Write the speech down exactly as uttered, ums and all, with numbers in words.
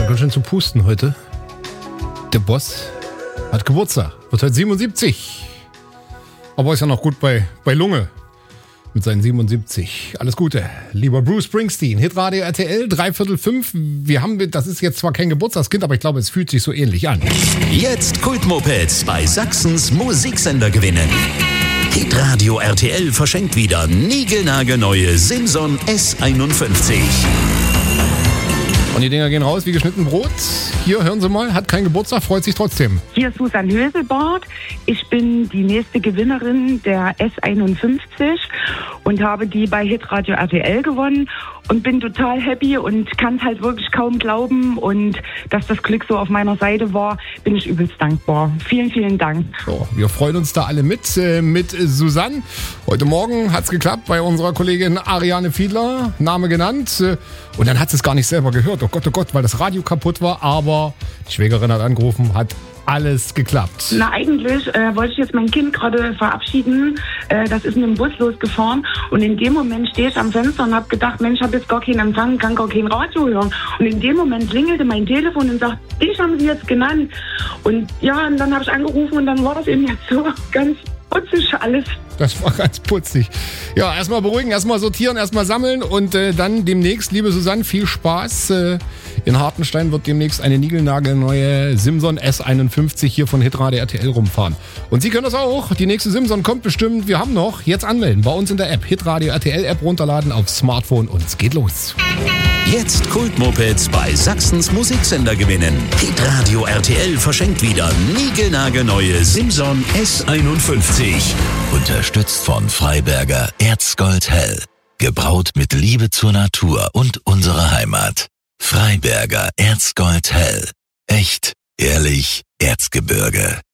ganz schön zu pusten heute. Der Boss hat Geburtstag, wird heute siebenundsiebzig. Aber ist ja noch gut bei, bei Lunge mit seinen siebenundsiebzig. Alles Gute, lieber Bruce Springsteen. Hitradio R T L, dreiviertel fünf. Wir haben, das ist jetzt zwar kein Geburtstagskind, aber ich glaube, es fühlt sich so ähnlich an. Jetzt Kultmopeds bei Sachsens Musiksender gewinnen. Hitradio R T L verschenkt wieder niegelnagelneue Simson S einundfünfzig. Und die Dinger gehen raus wie geschnitten Brot. Hier, hören Sie mal, hat keinen Geburtstag, freut sich trotzdem. Hier ist Susan Höselbart. Ich bin die nächste Gewinnerin der S einundfünfzig und habe die bei Hitradio R T L gewonnen und bin total happy und kann es halt wirklich kaum glauben. Und dass das Glück so auf meiner Seite war, bin ich übelst dankbar. Vielen, vielen Dank. So, wir freuen uns da alle mit, äh, mit Susanne. Heute Morgen hat es geklappt bei unserer Kollegin Ariane Fiedler, Name genannt. Äh, und dann hat sie es gar nicht selber gehört. Oh Gott, oh Gott, weil das Radio kaputt war. Aber die Schwägerin hat angerufen, hat alles geklappt. Na, eigentlich äh, wollte ich jetzt mein Kind gerade verabschieden. Äh, das ist mit dem Bus losgefahren. Und in dem Moment stehe ich am Fenster und habe gedacht, Mensch, ich habe jetzt gar keinen Empfang, kann gar kein Radio hören. Und in dem Moment klingelte mein Telefon und sagt, dich haben sie jetzt genannt. Und ja, und dann habe ich angerufen und dann war das eben jetzt so ganz putzig alles. Das war ganz putzig. Ja, erstmal beruhigen, erstmal sortieren, erstmal sammeln und äh, dann demnächst, liebe Susanne, viel Spaß. Äh, in Hartenstein wird demnächst eine niegelnagelneue Simson S einundfünfzig hier von Hitradio R T L rumfahren. Und Sie können das auch. Die nächste Simson kommt bestimmt. Wir haben noch. Jetzt anmelden bei uns in der App. Hitradio R T L App runterladen auf Smartphone und es geht los. Jetzt Kultmopeds bei Sachsens Musiksender gewinnen. Hitradio R T L verschenkt wieder niegelnagelneue Simson S einundfünfzig. Unterstützt von Freiberger Erzgold Hell. Gebraut mit Liebe zur Natur und unserer Heimat. Freiberger Erzgold Hell. Echt, ehrlich, Erzgebirge.